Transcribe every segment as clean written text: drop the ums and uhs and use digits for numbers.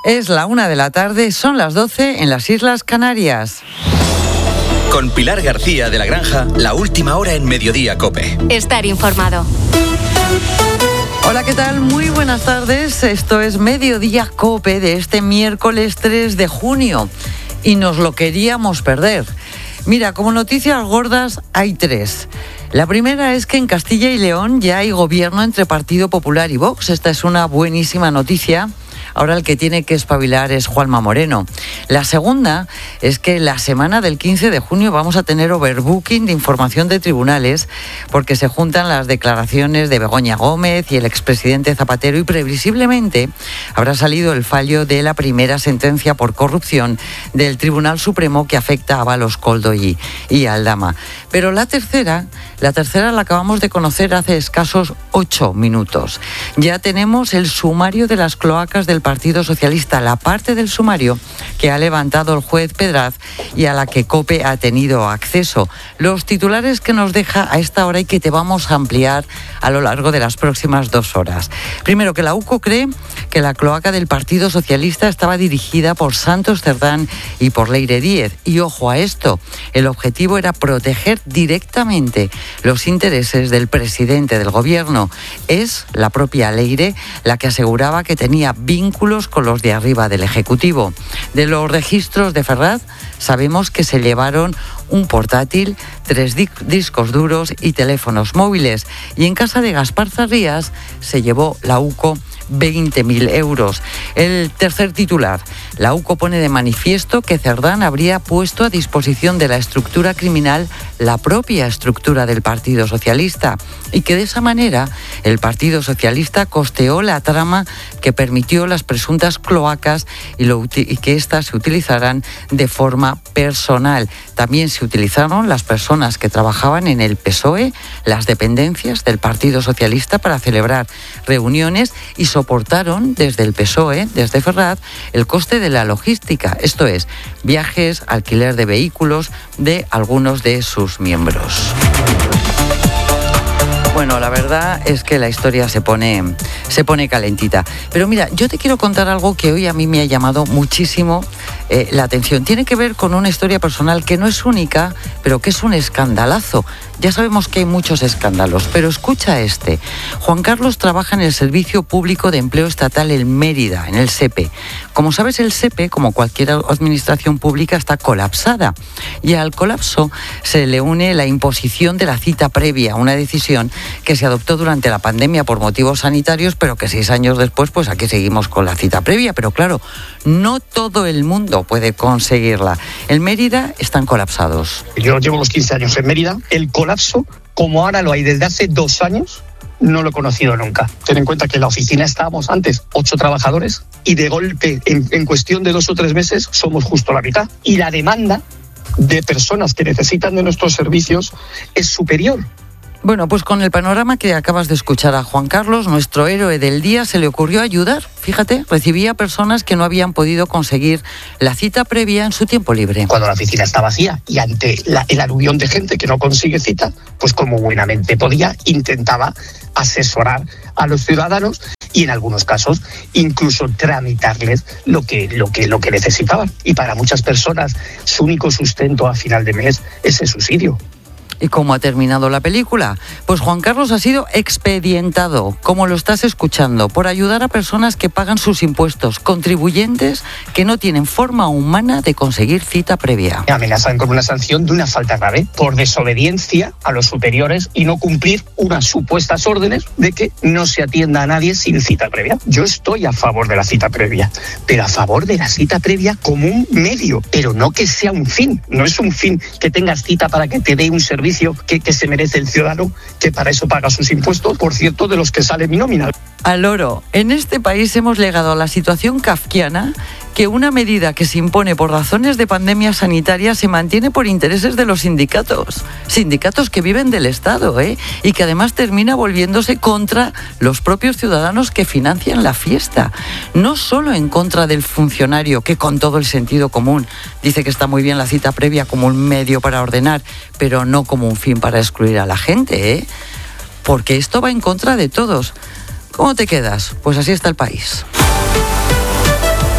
Es la 1:00 p.m, son las 12 en las Islas Canarias. Con Pilar García de la Granja, la última hora en Mediodía COPE. Estar informado. Hola, ¿qué tal? Muy buenas tardes. Esto es Mediodía COPE de este miércoles 3 de junio. Y nos lo queríamos perder. Mira, como noticias gordas hay 3. La primera es que en Castilla y León ya hay gobierno entre Partido Popular y Vox. Esta es una buenísima noticia. Ahora el que tiene que espabilar es Juanma Moreno. La segunda es que la semana del 15 de junio vamos a tener overbooking de información de tribunales porque se juntan las declaraciones de Begoña Gómez y el expresidente Zapatero y previsiblemente habrá salido el fallo de la primera sentencia por corrupción del Tribunal Supremo que afecta a Ábalos, Koldo y Aldama. Pero la tercera la acabamos de conocer hace escasos 8 minutos. Ya tenemos el sumario de las cloacas del Partido Socialista, la parte del sumario que ha levantado el juez Pedraz y a la que COPE ha tenido acceso. Los titulares que nos deja a esta hora y que te vamos a ampliar a lo largo de las próximas 2 horas. Primero, que la UCO cree que la cloaca del Partido Socialista estaba dirigida por Santos Cerdán y por Leire Díez. Y ojo a esto, el objetivo era proteger directamente los intereses del presidente del gobierno. Es la propia Leire la que aseguraba que tenía vínculos con los de arriba del Ejecutivo. De los registros de Ferraz sabemos que se llevaron un portátil, 3 discos duros y teléfonos móviles. Y en casa de Gaspar Zarrías se llevó la UCO 20.000 euros. El tercer titular. La UCO pone de manifiesto que Cerdán habría puesto a disposición de la estructura criminal la propia estructura del Partido Socialista y que de esa manera el Partido Socialista costeó la trama que permitió las presuntas cloacas y que éstas se utilizaran de forma personal. También se utilizaron las personas que trabajaban en el PSOE, las dependencias del Partido Socialista para celebrar reuniones y soportaron desde el PSOE, desde Ferraz, el coste de la logística, esto es, viajes, alquiler de vehículos de algunos de sus miembros. Bueno, la verdad es que la historia se pone calentita. Pero mira, yo te quiero contar algo que hoy a mí me ha llamado muchísimo la atención. Tiene que ver con una historia personal que no es única, pero que es un escandalazo. Ya sabemos que hay muchos escándalos, pero escucha este. Juan Carlos trabaja en el Servicio Público de Empleo Estatal en Mérida, en el SEPE. Como sabes, el SEPE, como cualquier administración pública, está colapsada. Y al colapso se le une la imposición de la cita previa, una decisión que se adoptó durante la pandemia por motivos sanitarios, pero que 6 años después, pues aquí seguimos con la cita previa. Pero claro, no todo el mundo puede conseguirla. En Mérida están colapsados. Yo llevo los 15 años en Mérida. El colapso, como ahora lo hay desde hace 2 años, no lo he conocido nunca. Ten en cuenta que en la oficina estábamos antes 8 trabajadores y de golpe, en cuestión de 2 o 3 meses, somos justo la mitad. Y la demanda de personas que necesitan de nuestros servicios es superior. Bueno, pues con el panorama que acabas de escuchar a Juan Carlos, nuestro héroe del día, se le ocurrió ayudar. Fíjate, recibía personas que no habían podido conseguir la cita previa en su tiempo libre. Cuando la oficina está vacía y ante el aluvión de gente que no consigue cita, pues como buenamente podía, intentaba asesorar a los ciudadanos y en algunos casos incluso tramitarles lo que necesitaban. Y para muchas personas su único sustento a final de mes es el subsidio. ¿Y cómo ha terminado la película? Pues Juan Carlos ha sido expedientado, como lo estás escuchando, por ayudar a personas que pagan sus impuestos, contribuyentes que no tienen forma humana de conseguir cita previa. Me amenazan con una sanción de una falta grave por desobediencia a los superiores y no cumplir unas supuestas órdenes de que no se atienda a nadie sin cita previa. Yo estoy a favor de la cita previa, pero a favor de la cita previa como un medio, pero no que sea un fin. No es un fin que tengas cita para que te dé un servicio que se merece el ciudadano, que para eso paga sus impuestos, por cierto, de los que sale mi nómina. Al oro, en este país hemos llegado a la situación kafkiana que una medida que se impone por razones de pandemia sanitaria se mantiene por intereses de los sindicatos que viven del Estado, y que además termina volviéndose contra los propios ciudadanos que financian la fiesta. No solo en contra del funcionario, que con todo el sentido común dice que está muy bien la cita previa como un medio para ordenar, pero no como un fin para excluir a la gente, porque esto va en contra de todos. ¿Cómo te quedas? Pues así está el país.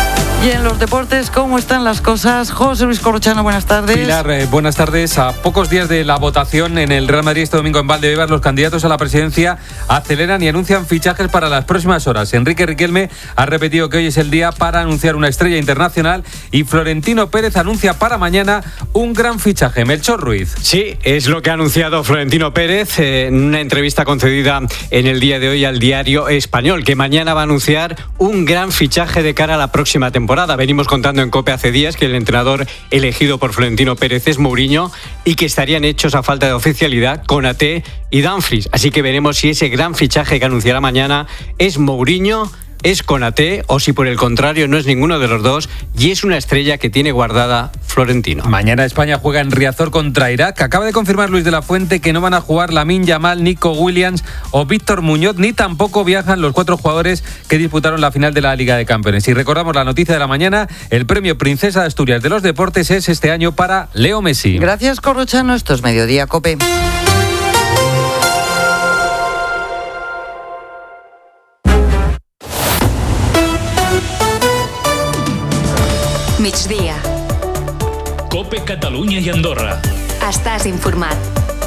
Y en los deportes, ¿cómo están las cosas? José Luis Corrochano, buenas tardes. Pilar, buenas tardes. A pocos días de la votación en el Real Madrid este domingo en Valdebebas, los candidatos a la presidencia aceleran y anuncian fichajes para las próximas horas. Enrique Riquelme ha repetido que hoy es el día para anunciar una estrella internacional y Florentino Pérez anuncia para mañana un gran fichaje. Melchor Ruiz. Sí, es lo que ha anunciado Florentino Pérez en una entrevista concedida en el día de hoy al Diario Español, que mañana va a anunciar un gran fichaje de cara a la próxima temporada. Venimos contando en COPE hace días que el entrenador elegido por Florentino Pérez es Mourinho y que estarían hechos a falta de oficialidad Konaté y Dumfries. Así que veremos si ese gran fichaje que anunciará mañana es Mourinho, es Konaté o si por el contrario no es ninguno de los dos y es una estrella que tiene guardada Florentino. Mañana España juega en Riazor contra Irak. Acaba de confirmar Luis de la Fuente que no van a jugar Lamine Yamal, Nico Williams o Víctor Muñoz, ni tampoco viajan los 4 jugadores que disputaron la final de la Liga de Campeones. Y recordamos la noticia de la mañana, el premio Princesa de Asturias de los Deportes es este año para Leo Messi. Gracias, Corrochano. Esto es Mediodía Cope. Migdia. Cope Catalunya i Andorra. Estàs informat.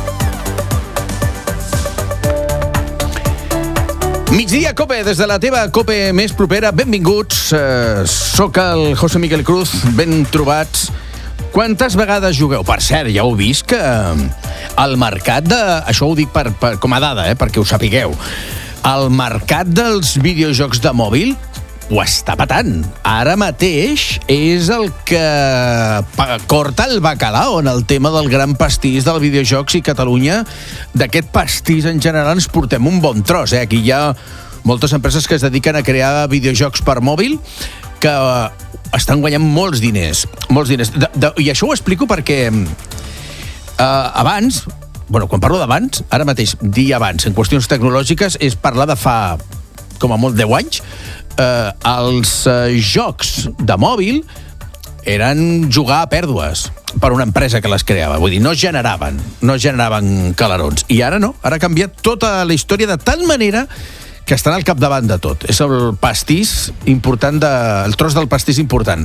Migdia Cope, des de la teva Cope més propera. Benvinguts. Soc el José Miguel Cruz. Ben trobats. Quantes vegades jugueu? Per cert, ja heu vist que el mercat de... Això ho dic com a dada, perquè ho sapigueu. El mercat dels videojocs de mòbil ho està patant. Ara mateix és el que corta el bacalao en el tema del gran pastís del videojocs i Catalunya. D'aquest pastís en general ens portem un bon tros. Aquí hi ha moltes empreses que es dediquen a crear videojocs per mòbil que estan guanyant molts diners. Molts diners. I això ho explico perquè abans, quan parlo d'abans, ara mateix, dir abans, en qüestions tecnològiques, és parlar de fa com a molt 10 anys. Els jocs de mòbil eren jugar a pèrdues per una empresa que les creava. Vull dir, no generaven calarons. I ara no, ara ha canviat tota la història de tal manera que estan al capdavant de tot. És el pastís important, el tros del pastís important.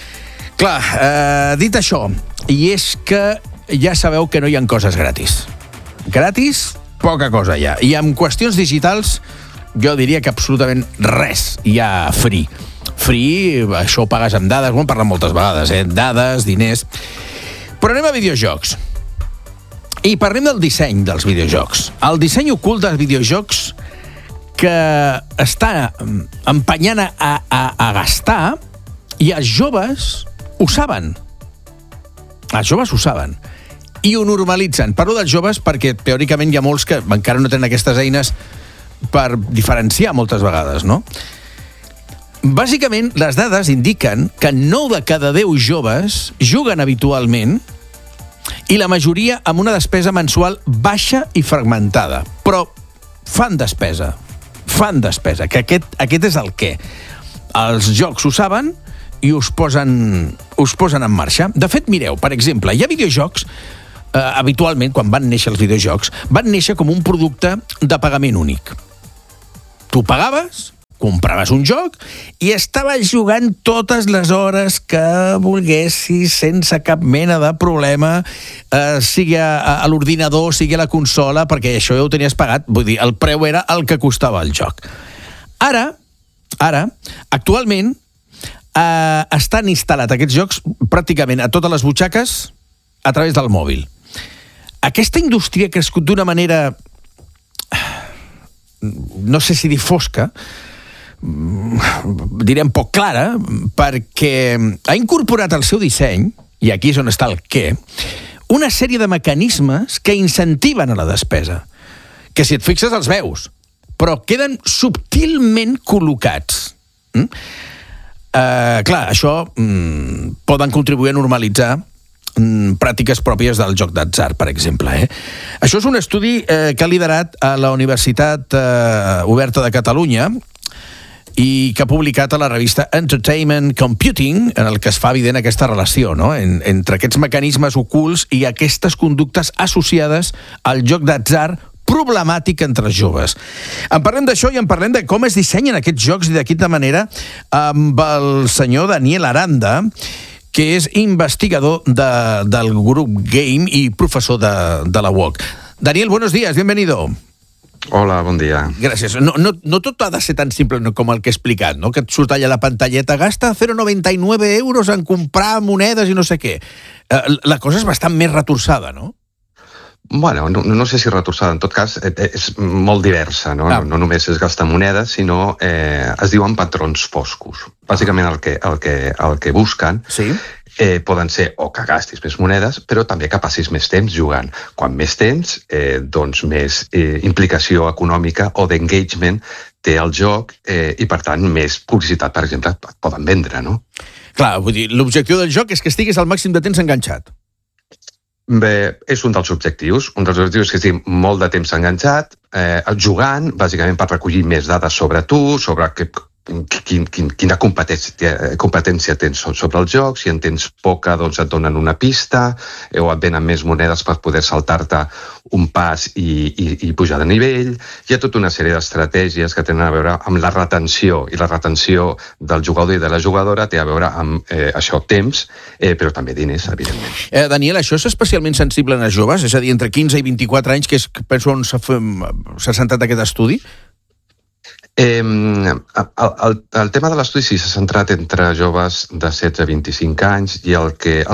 Clar, dit això, i és que ja sabeu que no hi ha coses gratis. Gratis, poca cosa hi ha. I en qüestions digitals jo diria que absolutament res hi ha free. Free, això ho pagues amb dades, ho hem parlat moltes vegades, dades, diners. Però anem a videojocs. I parlem del disseny dels videojocs. El disseny ocult dels videojocs que està empenyant a gastar, i els joves ho saben. Els joves ho saben. I ho normalitzen. Parlo dels joves perquè teòricament hi ha molts que encara no tenen aquestes eines per diferenciar moltes vegades, no? Bàsicament, les dades indiquen que 9 de cada 10 joves juguen habitualment i la majoria amb una despesa mensual baixa i fragmentada. Però fan despesa, que aquest és el què. Els jocs ho saben i us posen en marxa. De fet, mireu, per exemple, hi ha videojocs habitualment, quan van néixer els videojocs, van néixer com un producte de pagament únic. Tu pagaves, compraves un joc i estaves jugant totes les hores que volguessis sense cap mena de problema, sigui a l'ordinador, sigui a la consola, perquè això ja ho tenies pagat. Vull dir, el preu era el que costava el joc. Ara, actualment, estan instal·lats aquests jocs pràcticament a totes les butxaques a través del mòbil. Aquesta indústria ha crescut d'una manera, no sé si dir fosca, direm poc clara, perquè ha incorporat al seu disseny, i aquí és on està el què, una sèrie de mecanismes que incentiven a la despesa, que si et fixes els veus, però queden subtilment col·locats. Clar, això poden contribuir a normalitzar pràctiques pròpies del joc d'atzar, per exemple. Això és un estudi que ha liderat a la Universitat Oberta de Catalunya i que ha publicat a la revista Entertainment Computing, en el que es fa evident aquesta relació, no?, entre aquests mecanismes ocults i aquestes conductes associades al joc d'atzar problemàtic entre els joves. En parlem d'això i en parlem de com es dissenyen aquests jocs i de quina manera amb el senyor Daniel Aranda, que és investigador del grup Game i professor de la UOC. Daniel, buenos días, bienvenido. Hola, bon dia. Gràcies. No tot ha de ser tan simple com el que he explicat, no? Que et surt allà la pantalleta, gasta 0,99 euros en comprar monedes i no sé què. La cosa és bastant més retorçada, no? Bueno, no sé si retorçada, en tot cas és molt diversa, no? No només és gastar monedes, sinó es diuen patrons foscos. Bàsicament el que busquen poden ser o que gastis més monedes, però també que passis més temps jugant. Quan més temps, doncs més implicació econòmica o d'engagement té el joc i, per tant, més publicitat, per exemple, et poden vendre, no? Clar, vull dir, l'objectiu del joc és que estiguis al màxim de temps enganxat. Bé, és un dels objectius. Un dels objectius és que estiguis molt de temps enganxat, jugant, bàsicament per recollir més dades sobre tu, sobre quina competència tens sobre el joc. Si en tens poca, doncs et donen una pista o et venen més monedes per poder saltar-te un pas i pujar de nivell. Hi ha tota una sèrie d'estratègies que tenen a veure amb la retenció, i la retenció del jugador i de la jugadora té a veure amb això, temps, però també diners, evidentment. Daniel, això és especialment sensible en els joves? És a dir, entre 15 i 24 anys, que és, penso, on s'ha centrat aquest estudi? El tema de l'estudi sí s'ha centrat entre joves de 16 a 25 anys i un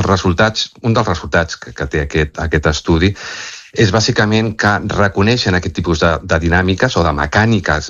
dels resultats que té aquest estudi és bàsicament que reconeixen aquest tipus de dinàmiques o de mecàniques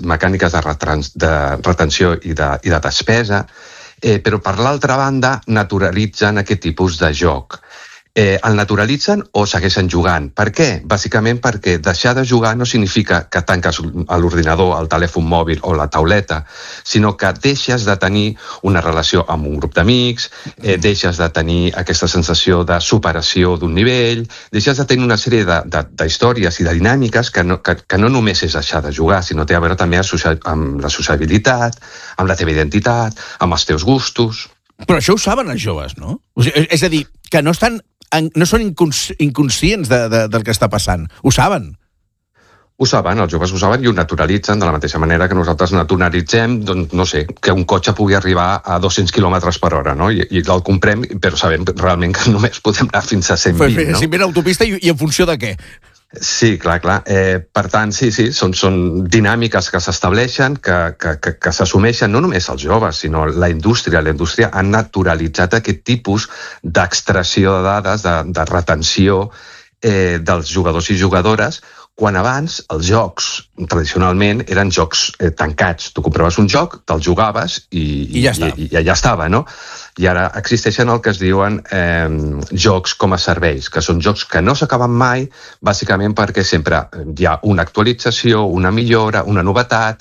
de retenció i de despesa, però per l'altra banda naturalitzen aquest tipus de joc. El naturalitzen o segueixen jugant. Per què? Bàsicament perquè deixar de jugar no significa que tanques l'ordinador, el telèfon mòbil o la tauleta, sinó que deixes de tenir una relació amb un grup d'amics, deixes de tenir aquesta sensació de superació d'un nivell, deixes de tenir una sèrie d'històries i de dinàmiques que no només és deixar de jugar, sinó té a veure també amb la sociabilitat, amb la teva identitat, amb els teus gustos. Però això ho saben els joves, no? És a dir, que no són inconscients del que està passant. Ho saben. Ho saben, els joves ho saben i ho naturalitzen de la mateixa manera que nosaltres naturalitzem, doncs, no sé, que un cotxe pugui arribar a 200 km per hora, no? I el comprem, però sabem realment que només podem anar fins a 120, no? 120 a l'autopista i en funció de què? Sí, clar. Per tant, sí, són dinàmiques que s'estableixen, que s'assumeixen no només els joves, sinó la indústria. La indústria ha naturalitzat aquest tipus d'extracció de dades, de retenció dels jugadors i jugadores, quan abans els jocs, tradicionalment, eren jocs tancats. Tu compraves un joc, te'l jugaves i ja estava, no? I ara existeixen el que es diuen jocs com a serveis, que són jocs que no s'acaben mai, bàsicament perquè sempre hi ha una actualització, una millora, una novetat,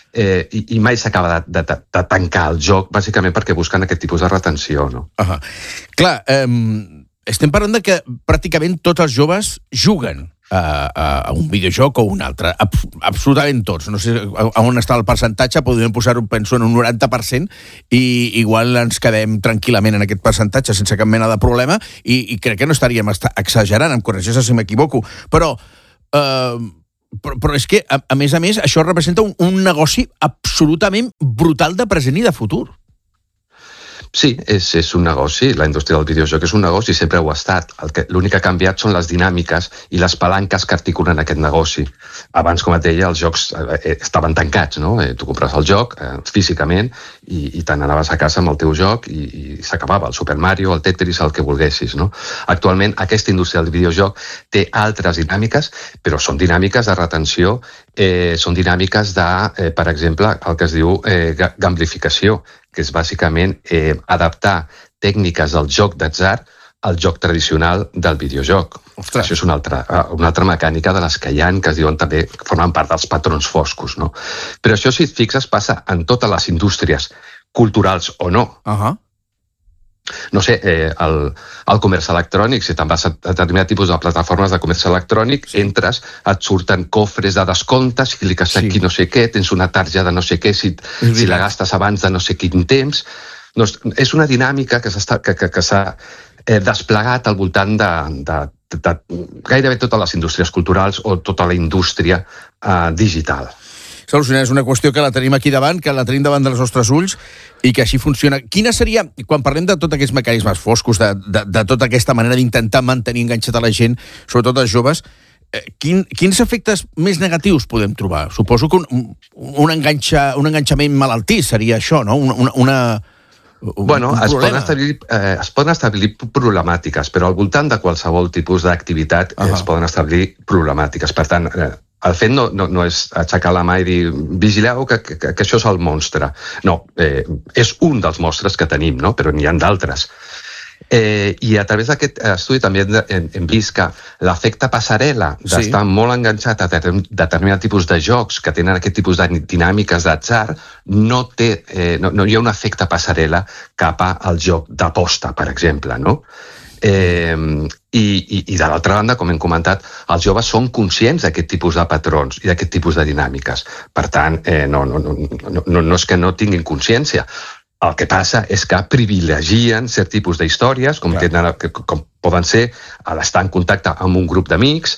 i mai s'acaba de tancar el joc, bàsicament perquè busquen aquest tipus de retenció, no? Clar, estem parlant de que pràcticament tots els joves juguen a un videojoc o un altre, absolutament tots. No sé on està el percentatge, podríem posar-ho, penso, en un 90%, i igual ens quedem tranquil·lament en aquest percentatge sense cap mena de problema, i crec que no estaríem exagerant, em corregeixes si m'equivoco, però és que, a més, això representa un negoci absolutament brutal de present i de futur. Sí, és un negoci. La indústria del videojoc és un negoci, sempre ho ha estat. L'únic que ha canviat són les dinàmiques i les palanques que articulen aquest negoci. Abans, com et deia, els jocs estaven tancats, no? Tu compres el joc físicament i te n'anaves a casa amb el teu joc i s'acabava. El Super Mario, el Tetris, el que volguessis, no? Actualment, aquesta indústria del videojoc té altres dinàmiques, però són dinàmiques de retenció, són dinàmiques de, per exemple, el que es diu gamblificació, que és bàsicament adaptar tècniques del joc d'atzar al joc tradicional del videojoc. Ostres. Això és una altra mecànica de les que hi ha, que es diuen també, formen part dels patrons foscos, no? Però això, si et fixes, passa en totes les indústries, culturals o no. No sé, el comerç electrònic, si te'n vas a determinat tipus de plataformes de comerç electrònic, entres, et surten cofres de descomptes, cliques aquí no sé què, tens una tarja de no sé què, si la gastes abans de no sé quin temps. És una dinàmica que s'ha desplegat al voltant de gairebé totes les indústries culturals o tota la indústria digital. Solucionar és una qüestió que la tenim aquí davant, que la tenim davant dels nostres ulls i que així funciona. Quina seria, quan parlem de tots aquests mecanismes foscos, de tota aquesta manera d'intentar mantenir enganxat a la gent, sobretot els joves, quins efectes més negatius podem trobar? Suposo que un enganxament malaltís seria això, no? Bueno, es poden establir problemàtiques, però al voltant de qualsevol tipus d'activitat es poden establir problemàtiques. Per tant, el fet no és aixecar la mà i dir vigileu que això és el monstre. No, és un dels monstres que tenim, no? Però n'hi ha d'altres. I a través d'aquest estudi també hem vist que l'efecte passarel·la d'estar molt enganxat a determinat tipus de jocs que tenen aquest tipus de dinàmiques d'atzar, no hi ha un efecte passarel·la cap al joc d'aposta, per exemple, no? I de l'altra banda, com hem comentat, els joves són conscients d'aquest tipus de patrons i d'aquest tipus de dinàmiques. Per tant, no és que no tinguin consciència. El que passa és que privilegien cert tipus d'històries, com poden ser l'estar en contacte amb un grup d'amics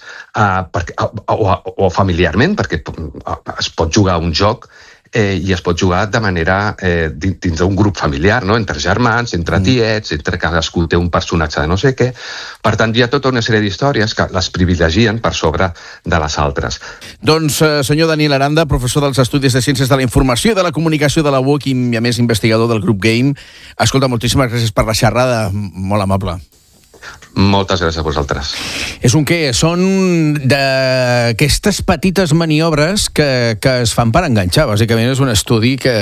o familiarment, perquè es pot jugar a un joc i es pot jugar de manera dins d'un grup familiar, no? Entre germans, entre tiets, entre cadascú té un personatge de no sé què. Per tant, hi ha tota una sèrie d'històries que les privilegien per sobre de les altres. Doncs, senyor Daniel Aranda, professor dels Estudis de Ciències de la Informació i de la Comunicació de la UOC i, a més, investigador del grup Game. Escolta, moltíssimes gràcies per la xerrada, molt amable. Moltes gràcies a vosaltres. És un què? Són d'aquestes petites maniobres que es fan per enganxar. Bàsicament és un estudi que...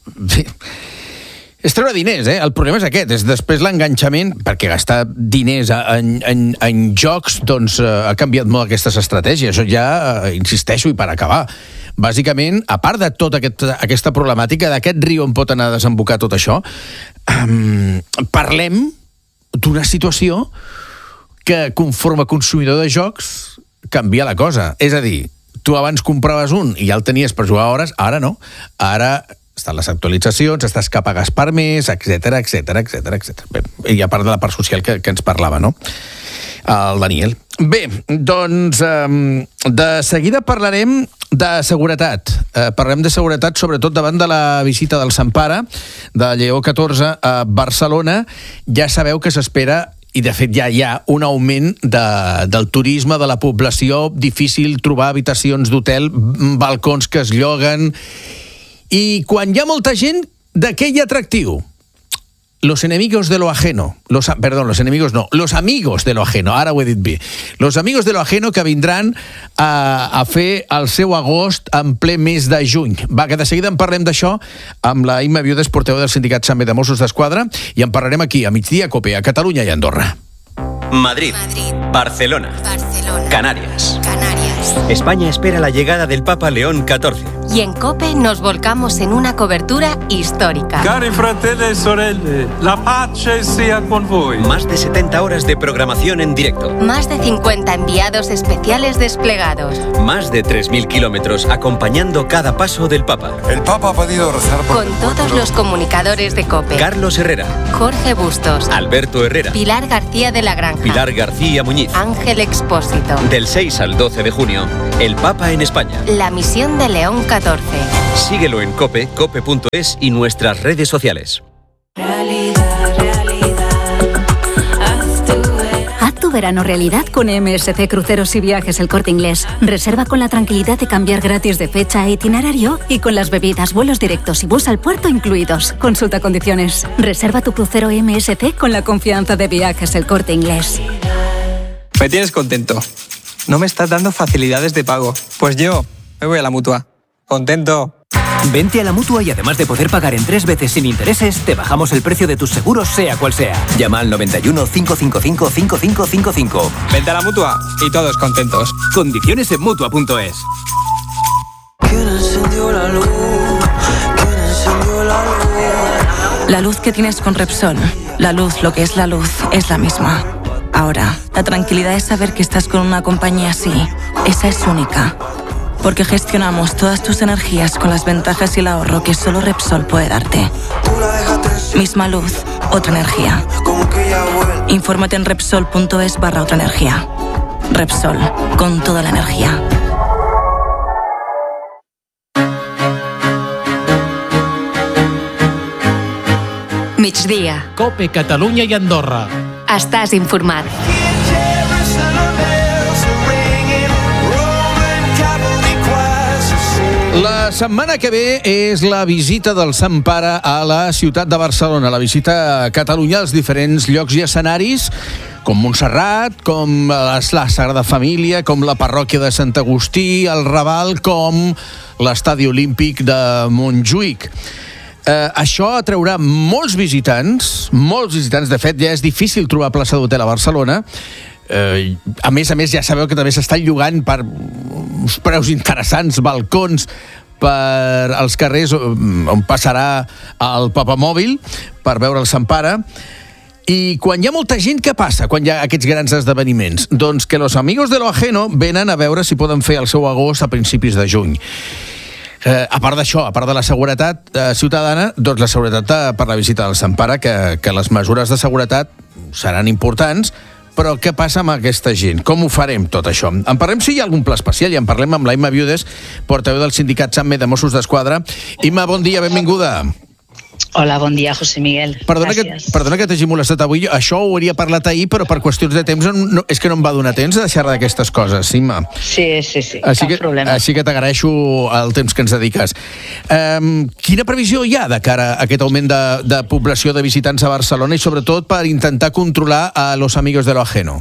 és treure diners, El problema és aquest, és després l'enganxament, perquè gastar diners en jocs, doncs, ha canviat molt aquestes estratègies. Això ja, insisteixo, i per acabar. Bàsicament, a part de tota aquesta problemàtica, d'aquest riu on pot anar a desembocar tot això, parlem d'una situació que, conforme a consumidor de jocs, canvia la cosa. És a dir, tu abans compraves un i ja el tenies per jugar hores, ara no. Ara estan les actualitzacions, estàs que pagues per mes, etcètera. Bé, i a part de la part social que ens parlava, no? El Daniel. Bé, doncs, de seguida parlarem de seguretat. Parlem de seguretat sobretot davant de la visita del Sant Pare, de Lleó XIV a Barcelona. Ja sabeu que s'espera, i de fet ja hi ha, un augment del turisme, de la població, difícil trobar habitacions d'hotel, balcons que es lloguen, i quan hi ha molta gent, de què hi ha atractiu? Los amigos de lo ajeno, los amigos de lo ajeno, ara ho he dit bé. Los amigos de lo ajeno que vindran a fer el seu agost en ple mes de juny. Va, que de seguida en parlem d'això amb la Imma Viudes, portaveu del sindicat SAME de Mossos d'Esquadra, i en parlarem aquí, a Migdia Cope, a Catalunya i a Andorra. Madrid, Barcelona, Canarias. España espera la llegada del Papa León XIV. Y en COPE nos volcamos en una cobertura histórica. Cari fratelli e sorelle, la pace sia con voi. Más de 70 horas de programación en directo. Más de 50 enviados especiales desplegados. Más de 3.000 kilómetros acompañando cada paso del Papa. El Papa ha podido rezar por... Con todos los comunicadores de COPE. Carlos Herrera. Jorge Bustos. Alberto Herrera. Pilar García de la Granja. Pilar García Muñiz. Ángel Expósito. Del 6 al 12 de junio, el Papa en España. La misión de León XIV. Síguelo en COPE, cope.es y nuestras redes sociales. Haz tu verano realidad con MSC Cruceros y Viajes El Corte Inglés. Reserva con la tranquilidad de cambiar gratis de fecha e itinerario y con las bebidas, vuelos directos y bus al puerto incluidos. Consulta condiciones. Reserva tu crucero MSC con la confianza de Viajes El Corte Inglés. Me tienes contento. No me estás dando facilidades de pago. Pues yo me voy a la Mutua. Contento. Vente a la Mutua y además de poder pagar en 3 veces sin intereses, te bajamos el precio de tus seguros sea cual sea. Llama al 91 555 5555. Vente a la Mutua y todos contentos. Condiciones en Mutua.es. ¿Quién encendió la luz? ¿Quién encendió la luz? La luz que tienes con Repsol. La luz, lo que es la luz, es la misma. Ahora, la tranquilidad es saber que estás con una compañía así. Esa es única. Porque gestionamos todas tus energías con las ventajas y el ahorro que solo Repsol puede darte. Misma luz, otra energía. Infórmate en Repsol.es/otra energía. Repsol, con toda la energía. Migdia. Cope Catalunya i Andorra. Estàs informat. La setmana que ve és la visita del Sant Pare a la ciutat de Barcelona, la visita a Catalunya als diferents llocs i escenaris, com Montserrat, com la Sagrada Família, com la parròquia de Sant Agustí, el Raval, com l'Estadi Olímpic de Montjuïc. Això atraurà molts visitants, de fet ja és difícil trobar plaça d'hotel a Barcelona. A més, ja sabeu que també s'estan llogant per uns preus interessants, balcons per als carrers on passarà el papamòbil per veure el Sant Pare. I quan hi ha molta gent, què passa quan hi ha aquests grans esdeveniments? Doncs que los amigos de lo ajeno venen a veure si poden fer el seu agost a principis de juny. A part d'això, a part de la seguretat ciutadana, doncs la seguretat per la visita del Sant Pare, que les mesures de seguretat seran importants, però què passa amb aquesta gent? Com ho farem, tot això? En parlem si hi ha algun pla especial i en parlem amb la Imma Viudes, portaveu del sindicat SAMME de Mossos d'Esquadra. Imma, bon dia, benvinguda. Hola, bon dia, José Miguel. Perdona que t'hagi molestat avui. Això ho hauria parlat ahir, però per qüestions de temps és que no em va donar temps de xerrar d'aquestes coses, Imma. Sí, cap problema. Així que t'agraeixo el temps que ens dediques. Quina previsió hi ha de cara a aquest augment de població de visitants a Barcelona i sobretot per intentar controlar a los amigos de lo ajeno?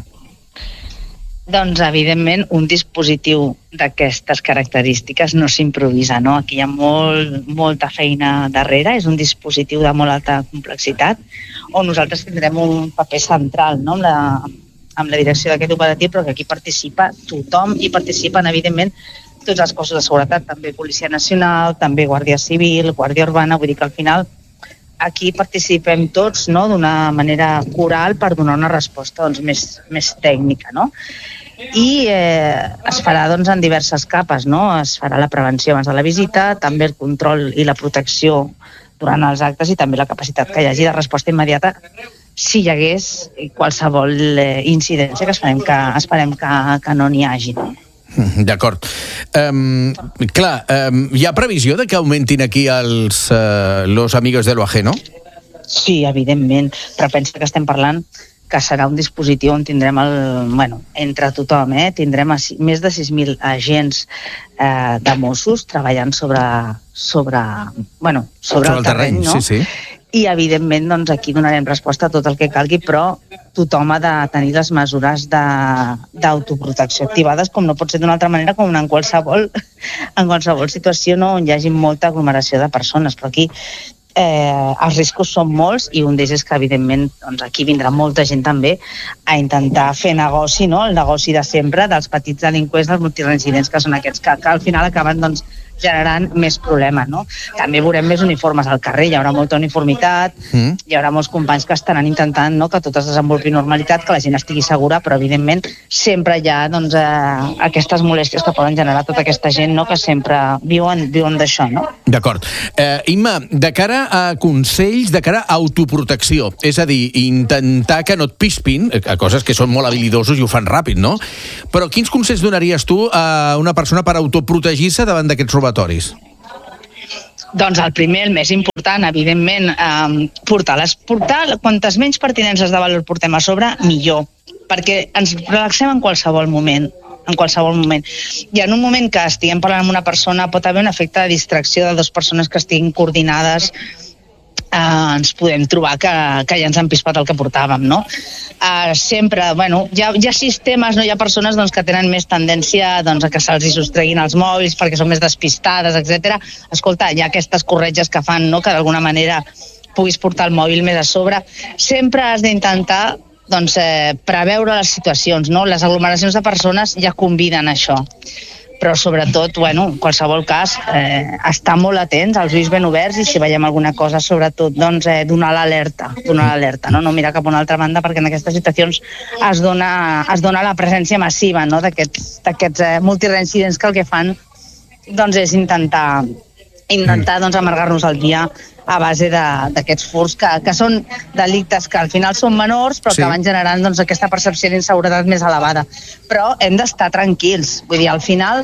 Doncs, evidentment, un dispositiu d'aquestes característiques no s'improvisa, no? Aquí hi ha molta feina darrere, és un dispositiu de molt alta complexitat, on nosaltres tindrem un paper central, no?, amb la direcció d'aquest operatiu, però que aquí participa tothom i participen, evidentment, tots els cossos de seguretat, també Policia Nacional, també Guàrdia Civil, Guàrdia Urbana, vull dir que al final aquí participem tots, no?, d'una manera coral per donar una resposta doncs, més tècnica, no? I es farà doncs, en diverses capes, no? Es farà la prevenció abans de la visita, també el control i la protecció durant els actes i també la capacitat que hi hagi de resposta immediata si hi hagués qualsevol incidència, que esperem que no n'hi hagi, no? D'acord. Clar, hi ha previsió de que augmentin aquí los amigos de lo ajeno? Sí, evidentment, però pensa que estem parlant que serà un dispositiu on tindrem entre tothom, tindrem més de 6.000 agents de Mossos treballant sobre el terreny, no? Sí. I, evidentment, doncs, aquí donarem resposta a tot el que calgui, però tothom ha de tenir les mesures d'autoprotecció activades, com no pot ser d'una altra manera, com en qualsevol situació on hi hagi molta aglomeració de persones. Però aquí els riscos són molts i un d'ells és que, evidentment, doncs, aquí vindrà molta gent també a intentar fer negoci, no? El negoci de sempre dels petits delinqüents, dels multireincidents, que són aquests que al final acaben doncs, generant més problemes, no? També veurem més uniformes al carrer, hi haurà molta uniformitat, hi haurà molts companys que estaran intentant, no?, que tot es desenvolupi normalitat, que la gent estigui segura, però evidentment sempre hi ha doncs, aquestes molèsties que poden generar tota aquesta gent, no?, que sempre viuen d'això, no? D'acord. Imma, de cara a consells, de cara a autoprotecció, és a dir, intentar que no et pispin, a coses que són molt habilidosos i ho fan ràpid, no? Però quins consells donaries tu a una persona per autoprotegir-se davant d'aquests robatoris? Doncs el primer, el més important, evidentment, portar quantes menys pertinences de valor portem a sobre, millor, perquè ens relaxem en qualsevol moment. I en un moment que estiguem parlant amb una persona pot haver un efecte de distracció de dues persones que estiguin coordinades, ens podem trobar que ja ens han pispat el que portàvem, no? Sempre, hi ha sistemes, no? Hi ha persones doncs, que tenen més tendència doncs, a que se'ls sostreguin els mòbils perquè són més despistades, etc. Escolta, hi ha aquestes corretges que fan, no?, que d'alguna manera puguis portar el mòbil més a sobre. Sempre has d'intentar doncs, preveure les situacions, no? Les aglomeracions de persones ja conviden a això. Però sobretot, en qualsevol cas, estar molt atents, els ulls ben oberts, i si veiem alguna cosa, sobretot, doncs, donar l'alerta, no? No mirar cap a una altra banda, perquè en aquestes situacions es dona la presència massiva, no?, d'aquests multireincidents que el que fan doncs, és intentar intentar doncs, amargar-nos el dia a base d'aquests furts, que són delictes que al final són menors, però que van generant doncs, aquesta percepció d'inseguretat més elevada. Però hem d'estar tranquils. Vull dir, al final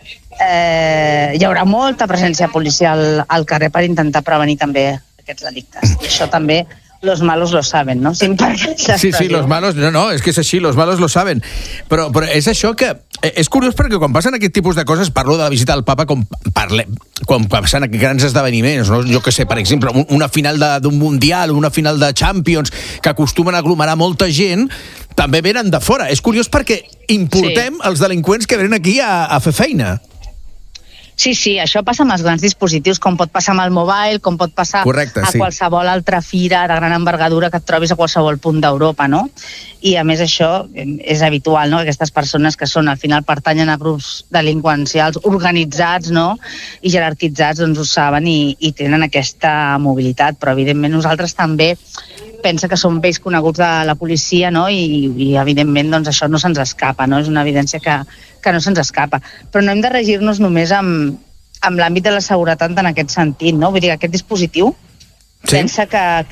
hi haurà molta presència policial al carrer per intentar prevenir també aquests delictes. I això també los malos lo saben, ¿no? Sí, los malos, no, és que és així, los malos lo saben. Però és això que... És curiós perquè quan passen aquest tipus de coses, parlo de la visita al papa quan passen grans esdeveniments, no? Jo que sé, per exemple, una final d'un Mundial, una final de Champions, que acostumen a aglomerar molta gent, també venen de fora. És curiós perquè importem els delinqüents que venen aquí a fer feina. Sí, això passa amb els grans dispositius, com pot passar amb el mobile, com pot passar a qualsevol altra fira de gran envergadura que et trobis a qualsevol punt d'Europa, no? I a més això és habitual, no? Aquestes persones que al final pertanyen a grups delinqüencials organitzats, no? I jerarquitzats, doncs ho saben i tenen aquesta mobilitat, però evidentment nosaltres també pensa que són vells coneguts de la policia, no? I evidentment doncs, això no se'ns escapa, no? És una evidència que no se'ns escapa. Però no hem de regir-nos només amb l'àmbit de la seguretat en aquest sentit, no? Vull dir, aquest dispositiu pensa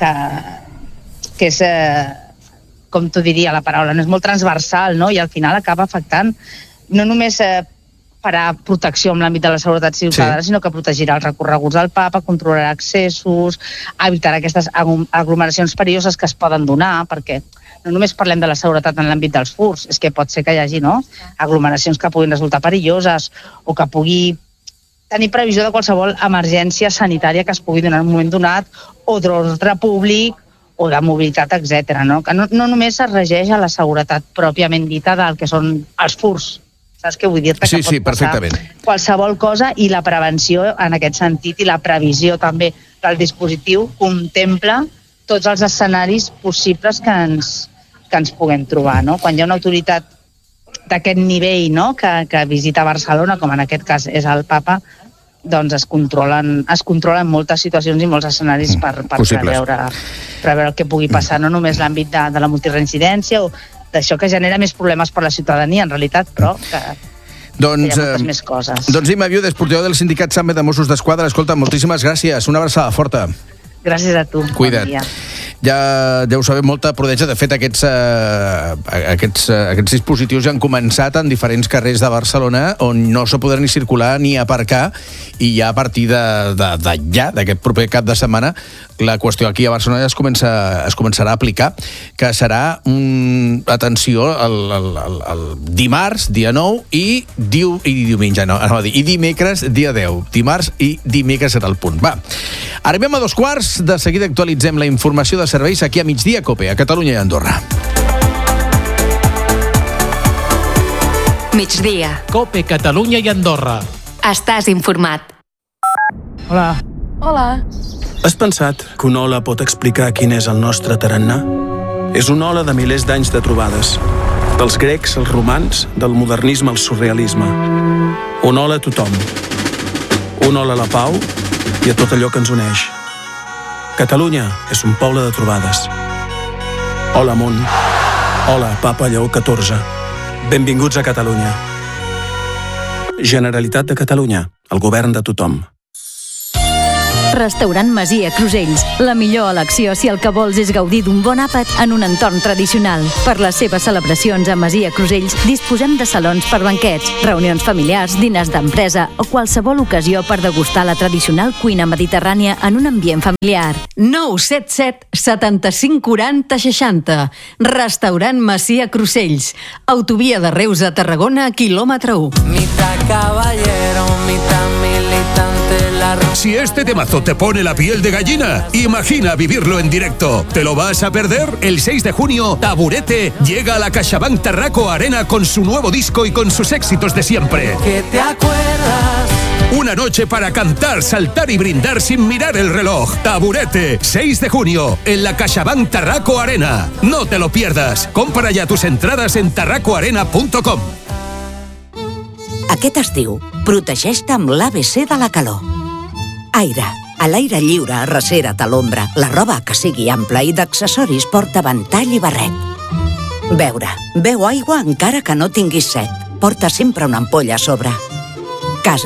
que és, com t'ho diria la paraula, no és molt transversal, no? I al final acaba afectant no només per a protecció en l'àmbit de la seguretat ciutadana, sinó que protegirà els recorreguts del papa, controlarà accessos, evitarà aquestes aglomeracions perilloses que es poden donar, perquè no només parlem de la seguretat en l'àmbit dels furts, és que pot ser que hi hagi aglomeracions que puguin resultar perilloses o que pugui tenir previsió de qualsevol emergència sanitària que es pugui donar en un moment donat o d'ordre públic o de mobilitat, etc. No? Que no només es regeix a la seguretat pròpiament dita del que són els furts. Saps què vull dir-te? Que pot passar qualsevol cosa i la prevenció en aquest sentit i la previsió també del dispositiu contempla tots els escenaris possibles que ens puguem trobar, no? Quan hi ha una autoritat d'aquest nivell, no? que visita Barcelona, com en aquest cas és el papa, doncs es controlen moltes situacions i molts escenaris per preveure el que pugui passar, no només l'àmbit de la multireincidència o d'això que genera més problemes per la ciutadania, en realitat, però que hi ha moltes més coses. Doncs Imma Viudes, portaveu del sindicat SAME de Mossos d'Esquadra. Escolta, moltíssimes gràcies. Una abraçada forta. Gràcies a tu. Cuida't. Bon dia. Ja deu saber molta prudència. De fet, aquests dispositius ja han començat en diferents carrers de Barcelona on no se podrà ni circular ni aparcar, i ja a partir d'aquest proper cap de setmana la qüestió aquí a Barcelona ja es començarà a aplicar, que serà atenció el dimarts, dia 9 i diumenge, i dimecres, dia 10. Dimarts i dimecres serà el punt. Va, arribem a 2:15, de seguida actualitzem la informació de serveis aquí a Migdia Cope, a Catalunya i Andorra. Migdia. Cope, Catalunya i Andorra. Estàs informat. Hola. Hola. Has pensat que una ola pot explicar quin és el nostre tarannà? És una ola de milers d'anys de trobades. Dels grecs als romans, del modernisme al surrealisme. Una ola a tothom. Una ola a la pau i a tot allò que ens uneix. Catalunya és un poble de trobades. Hola, món. Hola, Papa Lleó XIV. Benvinguts a Catalunya. Generalitat de Catalunya, el govern de tothom. Restaurant Masia Crusells. La millor elecció si el que vols és gaudir d'un bon àpat en un entorn tradicional. Per les seves celebracions a Masia Crusells disposem de salons per banquets, reunions familiars, dinars d'empresa o qualsevol ocasió per degustar la tradicional cuina mediterrània en un ambient familiar. 977 75 40 60. Restaurant Masia Crusells. Autovia de Reus a Tarragona, quilòmetre 1. Mitad caballero, mitad militante. Si este temazo te pone la piel de gallina, imagina vivirlo en directo. ¿Te lo vas a perder? El 6 de junio, Taburete llega a la CaixaBank Tarraco Arena con su nuevo disco y con sus éxitos de siempre. ¿Qué te acuerdas? Una noche para cantar, saltar y brindar sin mirar el reloj. Taburete, 6 de junio, en la CaixaBank Tarraco Arena. No te lo pierdas. Compra ya tus entradas en tarracoarena.com. Aquest estiu, protegeix-te amb l'ABC de la calor. Aire. A l'aire lliure, arrecera't a l'ombra. La roba que sigui ampla i d'accessoris porta ventall i barret. Beure. Beu aigua encara que no tinguis set. Porta sempre una ampolla a sobre. Casa.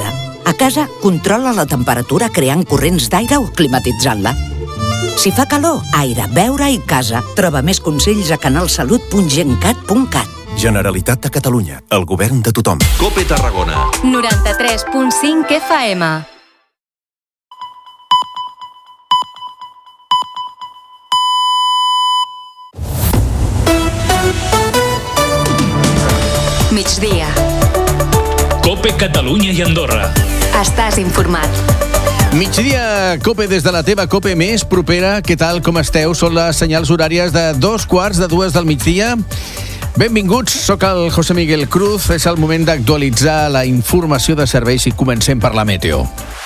A casa, controla la temperatura creant corrents d'aire o climatitzant-la. Si fa calor, aire, beure i casa. Troba més consells a canalsalut.gencat.cat. Generalitat de Catalunya, el govern de tothom. Cope Tarragona. 93.5 FM. Migdia. Cope Catalunya i Andorra. Estàs informat. Migdia, Cope, des de la teva Cope més propera. Què tal, com esteu? Són les senyals horàries de 2:15 del migdia. Benvinguts, sóc el José Miguel Cruz. És el moment d'actualitzar la informació de serveis i comencem per la meteo.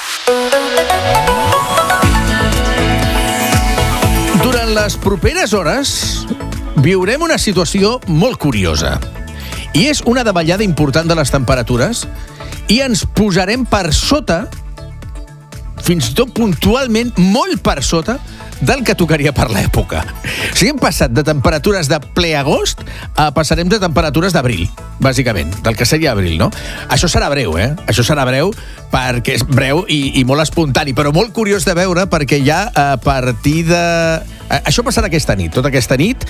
Durant les properes hores viurem una situació molt curiosa. I és una davallada important de les temperatures i ens posarem per sota, fins i tot puntualment molt per sota, del que tocaria per l'època. O sigui, hem passat de temperatures de ple agost a passarem de temperatures d'abril, bàsicament, del que seria abril, no? Això serà breu, Això serà breu perquè és breu i molt espontani, però molt curiós de veure perquè ja a partir de... Això passarà aquesta nit. Tota aquesta nit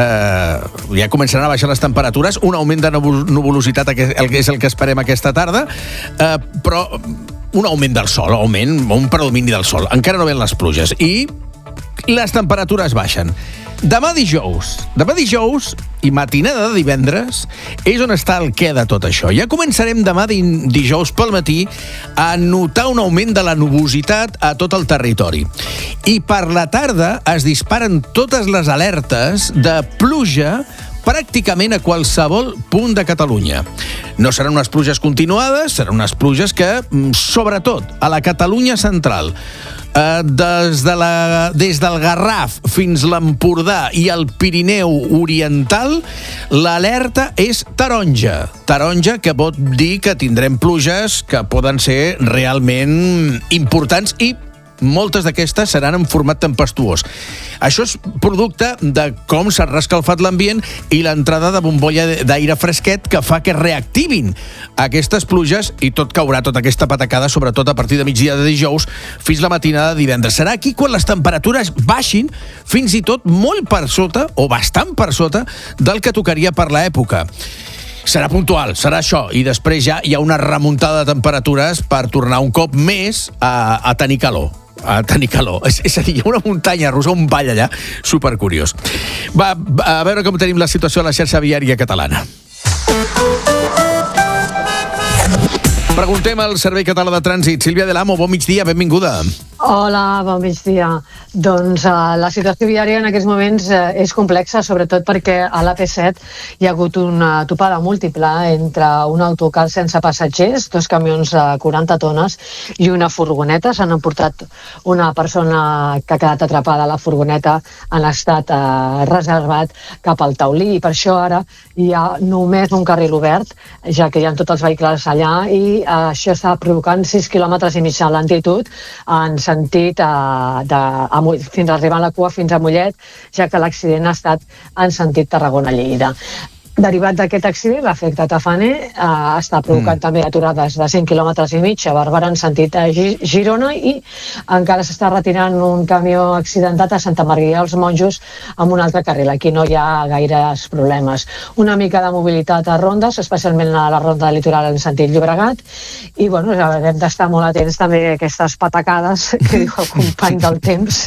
ja començaran a baixar les temperatures, un augment de nuvolositat és el que esperem aquesta tarda, però un augment del sol, un predomini del sol. Encara no ven les pluges i les temperatures baixen. Demà dijous i matinada de divendres és on està el què de tot això. Ja començarem demà dijous pel matí a notar un augment de la nubositat a tot el territori. I per la tarda es disparen totes les alertes de pluja pràcticament a qualsevol punt de Catalunya. No seran unes pluges continuades, seran unes pluges que, sobretot, a la Catalunya central, des del Garraf fins l'Empordà i el Pirineu oriental, l'alerta és taronja. Taronja, que pot dir que tindrem pluges que poden ser realment importants i moltes d'aquestes seran en format tempestuós. Això és producte de com s'ha reescalfat l'ambient i l'entrada de bombolla d'aire fresquet que fa que reactivin aquestes pluges i tot caurà, tota aquesta patacada, sobretot a partir de migdia de dijous fins la matinada de divendres. Serà aquí quan les temperatures baixin fins i tot molt per sota, o bastant per sota, del que tocaria per l'època. Serà puntual, serà això, i després ja hi ha una remuntada de temperatures per tornar un cop més a tenir calor. És a dir, hi ha una muntanya russa, un ball allà, supercuriós. Va, a veure com tenim la situació a la xarxa viària catalana. Preguntem al Servei Català de Trànsit. Sílvia Delamo, bon migdia, benvinguda. Hola, bon migdia. Doncs la situació viària en aquests moments és complexa, sobretot perquè a l'AP7 hi ha hagut una topada múltiple entre un autocar sense passatgers, 2 camions de 40 tones i una furgoneta. S'han emportat una persona que ha quedat atrapada a la furgoneta en estat reservat cap al taulí, i per això ara hi ha només un carril obert, ja que hi ha tots els vehicles allà, i això està provocant 6,5 km de lentitud en sentit fins a arribar a la cua fins a Mollet, ja que l'accident ha estat en sentit Tarragona-Lleida. Derivat d'aquest accident, l'efecte Tafaner està provocant també aturades de 5,5 km a Bàrbara en sentit a Girona, i encara s'està retirant un camió accidentat a Santa Maria dels Monjos amb un altre carril. Aquí no hi ha gaires problemes. Una mica de mobilitat a rondes, especialment a la ronda litoral en sentit Llobregat, i bueno, hem d'estar molt atents també a aquestes patacades que diu el company del temps.